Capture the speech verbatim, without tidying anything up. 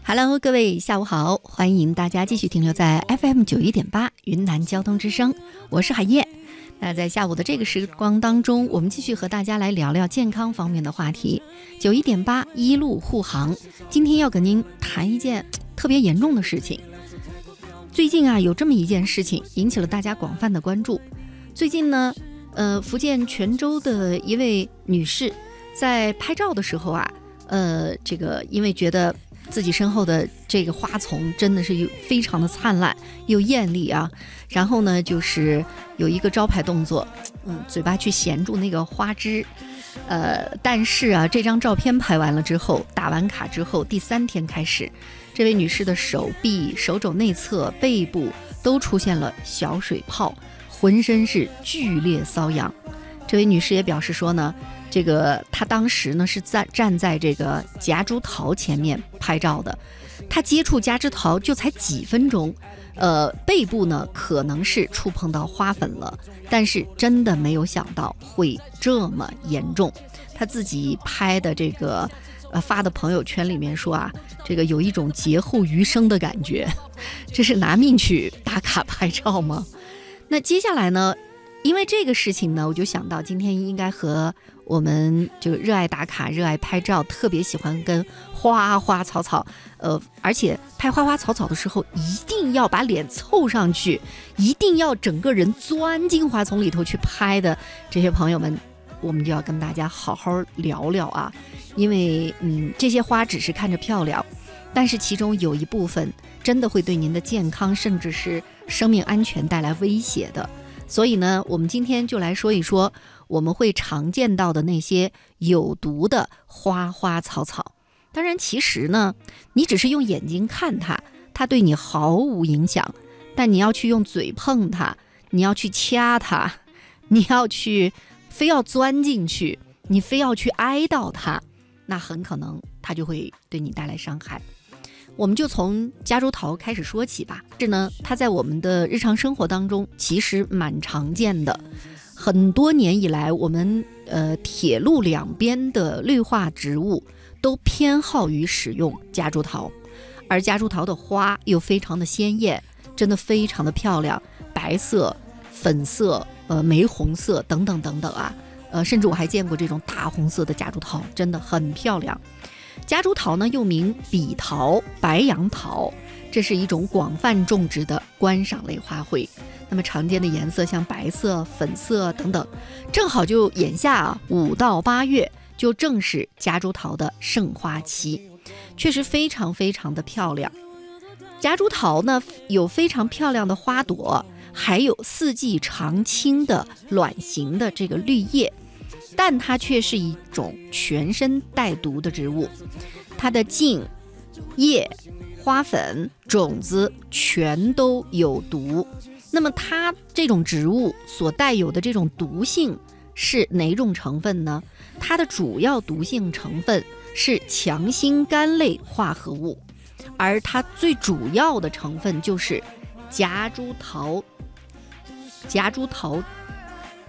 Hello， 各位下午好，欢迎大家继续停留在 F M 九一点八云南交通之声，我是海燕。那在下午的这个时光当中，我们继续和大家来聊聊健康方面的话题。九一点八一路护航，今天要跟您谈一件特别严重的事情。最近啊，有这么一件事情引起了大家广泛的关注。最近呢，呃，福建泉州的一位女士在拍照的时候啊，呃，这个因为觉得自己身后的这个花丛真的是有非常的灿烂又艳丽啊，然后呢就是有一个招牌动作，嗯，嘴巴去衔住那个花枝，呃，但是啊这张照片拍完了之后，打完卡之后，第三天开始，这位女士的手臂、手肘内侧、背部都出现了小水泡，浑身是剧烈瘙痒。这位女士也表示说呢，这个她当时呢是在站在这个夹竹桃前面拍照的，她接触夹竹桃就才几分钟，呃，背部呢可能是触碰到花粉了，但是真的没有想到会这么严重。她自己拍的这个呃发的朋友圈里面说啊，这个有一种劫后余生的感觉，这是拿命去打卡拍照吗？那接下来呢？因为这个事情呢，我就想到今天应该和我们就热爱打卡、热爱拍照、特别喜欢跟花花草草，呃，而且拍花花草草的时候，一定要把脸凑上去，一定要整个人钻进花丛里头去拍的这些朋友们，我们就要跟大家好好聊聊啊。因为嗯，这些花只是看着漂亮，但是其中有一部分真的会对您的健康甚至是生命安全带来威胁的。所以呢，我们今天就来说一说我们会常见到的那些有毒的花花草草。当然其实呢，你只是用眼睛看它，它对你毫无影响，但你要去用嘴碰它，你要去掐它，你要去非要钻进去，你非要去挨到它，那很可能它就会对你带来伤害。我们就从夹竹桃开始说起吧。这呢，它在我们的日常生活当中其实蛮常见的。很多年以来，我们呃铁路两边的绿化植物都偏好于使用夹竹桃，而夹竹桃的花又非常的鲜艳，真的非常的漂亮，白色、粉色、呃玫红色等等等等啊，呃，甚至我还见过这种大红色的夹竹桃，真的很漂亮。夹竹桃呢，又名笔桃、白杨桃，这是一种广泛种植的观赏类花卉。那么常见的颜色像白色、粉色等等，正好就眼下啊，五到八月就正是夹竹桃的盛花期，确实非常非常的漂亮。夹竹桃呢，有非常漂亮的花朵，还有四季常青的卵形的这个绿叶。但它却是一种全身带毒的植物，它的茎、叶、花粉、种子全都有毒。那么它这种植物所带有的这种毒性是哪种成分呢？它的主要毒性成分是强心苷类化合物，而它最主要的成分就是夹竹桃夹竹桃